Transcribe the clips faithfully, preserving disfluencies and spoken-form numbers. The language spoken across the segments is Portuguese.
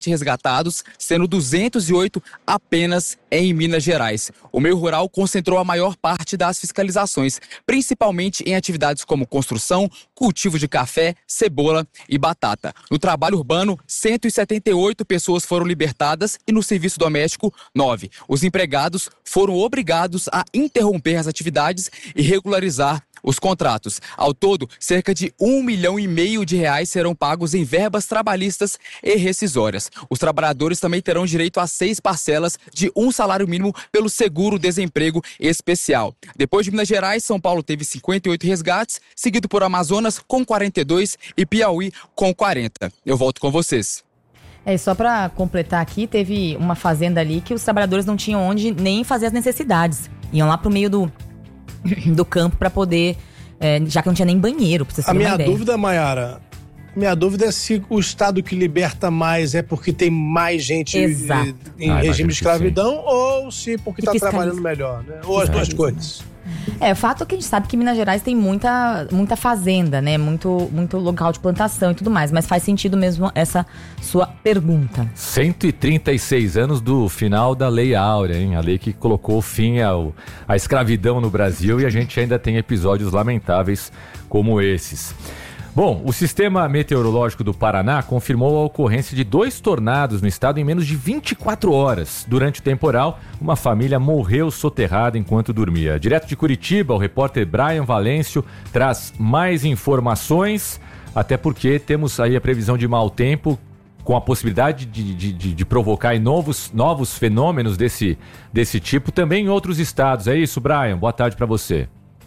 resgatados, sendo duzentos e oito apenas em Minas Gerais. O meio rural concentrou a maior parte das fiscalizações, principalmente em atividades como construção, cultivo de café, cebola e batata. No trabalho urbano, cento e setenta e oito pessoas foram libertadas e no serviço doméstico, nove. Os empregados foram obrigados a interromper as atividades e regularizar os contratos. Ao todo, cerca de um milhão e meio de reais serão pagos em verbas trabalhistas e rescisórias. Os trabalhadores também terão direito a seis parcelas de um salário mínimo pelo seguro-desemprego especial. Depois de Minas Gerais, São Paulo teve cinquenta e oito resgates, seguido por Amazonas com quarenta e dois e Piauí com quarenta. Eu volto com vocês. É, só para completar aqui, teve uma fazenda ali que os trabalhadores não tinham onde nem fazer as necessidades. Iam lá pro meio do do campo para poder, é, já que não tinha nem banheiro, pra vocês terem uma ideia. A minha dúvida, Mayara, minha dúvida é se o estado que liberta mais é porque tem mais gente Exato. em ah, regime de escravidão sim. ou se porque está trabalhando melhor, né? Ou as duas coisas. É, o fato é que a gente sabe que Minas Gerais tem muita, muita fazenda, né? Muito, muito local de plantação e tudo mais. Mas faz sentido mesmo essa sua pergunta. cento e trinta e seis anos do final da Lei Áurea, hein? A lei que colocou fim ao, à escravidão no Brasil e a gente ainda tem episódios lamentáveis como esses. Bom, o Sistema Meteorológico do Paraná confirmou a ocorrência de dois tornados no estado em menos de vinte e quatro horas. Durante o temporal, uma família morreu soterrada enquanto dormia. Direto de Curitiba, o repórter Brian Valêncio traz mais informações, até porque temos aí a previsão de mau tempo, com a possibilidade de, de, de, de provocar novos, novos fenômenos desse, desse tipo também em outros estados. É isso, Brian? Boa tarde para você.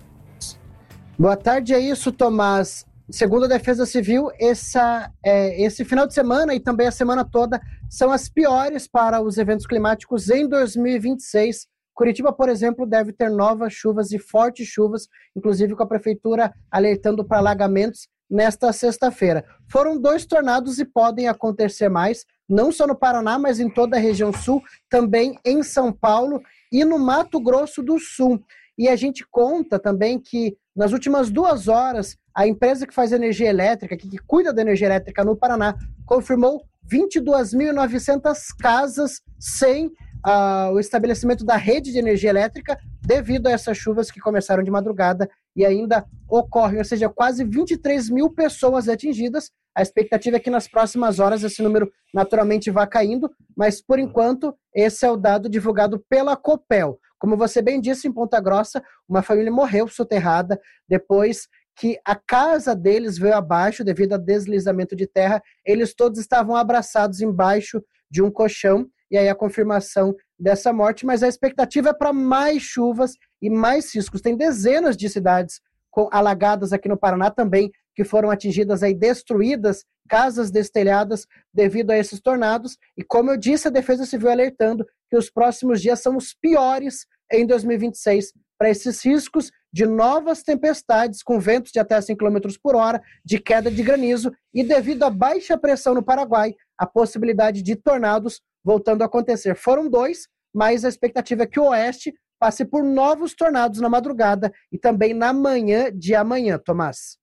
Boa tarde, é isso, Tomás. Segundo a Defesa Civil, essa, é, esse final de semana e também a semana toda são as piores para os eventos climáticos em dois mil e vinte e seis. Curitiba, por exemplo, deve ter novas chuvas e fortes chuvas, inclusive com a prefeitura alertando para alagamentos nesta sexta-feira. Foram dois tornados e podem acontecer mais, não só no Paraná, mas em toda a região sul, também em São Paulo e no Mato Grosso do Sul. E a gente conta também que nas últimas duas horas, a empresa que faz energia elétrica, que, que cuida da energia elétrica no Paraná, confirmou vinte e duas mil e novecentas casas sem uh, o estabelecimento da rede de energia elétrica devido a essas chuvas que começaram de madrugada e ainda ocorrem, ou seja, quase vinte e três mil pessoas atingidas. A expectativa é que nas próximas horas esse número naturalmente vá caindo, mas por enquanto esse é o dado divulgado pela Copel. Como você bem disse, em Ponta Grossa, uma família morreu soterrada depois que a casa deles veio abaixo devido a deslizamento de terra. Eles todos estavam abraçados embaixo de um colchão, e aí a confirmação dessa morte, mas a expectativa é para mais chuvas e mais riscos. Tem dezenas de cidades com, alagadas aqui no Paraná também, que foram atingidas, aí, destruídas, casas destelhadas devido a esses tornados. E como eu disse, a Defesa Civil alertando que os próximos dias são os piores em dois mil e vinte e seis para esses riscos de novas tempestades com ventos de até cem quilômetros por hora, de queda de granizo e, devido à baixa pressão no Paraguai, a possibilidade de tornados voltando a acontecer. Foram dois, mas a expectativa é que o Oeste passe por novos tornados na madrugada e também na manhã de amanhã, Tomás.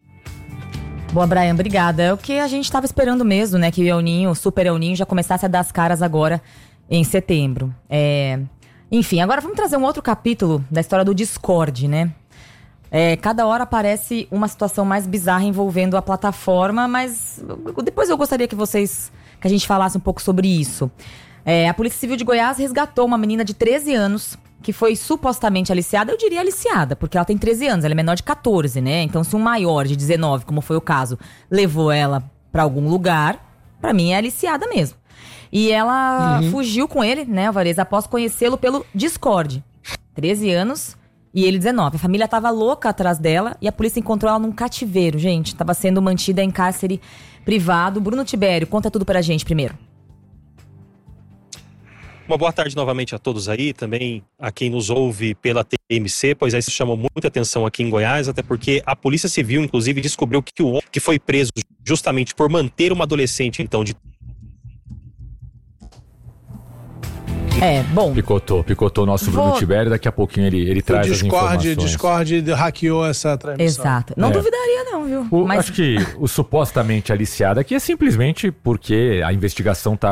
Boa, Brian, obrigada. É o que a gente estava esperando mesmo, né? Que o El Ninho, o Super El Ninho, já começasse a dar as caras agora em setembro. É... Enfim, agora vamos trazer um outro capítulo da história do Discord, né? É, cada hora aparece uma situação mais bizarra envolvendo a plataforma, mas depois eu gostaria que vocês, que a gente falasse um pouco sobre isso. É, a Polícia Civil de Goiás resgatou uma menina de treze anos que foi supostamente aliciada. Eu diria aliciada, porque ela tem treze anos, ela é menor de catorze, né? Então, se um maior de dezenove, como foi o caso, levou ela pra algum lugar, pra mim é aliciada mesmo. E ela uhum. fugiu com ele, né, Alvarez, após conhecê-lo pelo Discord. treze anos e ele dezenove. A família tava louca atrás dela e a polícia encontrou ela num cativeiro, gente. Tava sendo mantida em cárcere privado. Bruno Tibério, conta tudo pra gente primeiro. Uma boa tarde novamente a todos aí, também a quem nos ouve pela T M C, pois aí se chamou muita atenção aqui em Goiás, até porque a Polícia Civil, inclusive, descobriu que o homem que foi preso justamente por manter uma adolescente, então, de É, bom. Picotou, picotou o nosso Vou... Bruno Tibério, daqui a pouquinho ele, ele traz o Discord, as informações. Discord hackeou essa transmissão. Exato. Não é. duvidaria não, viu? O, Mas... Acho que o supostamente aliciado aqui é simplesmente porque a investigação está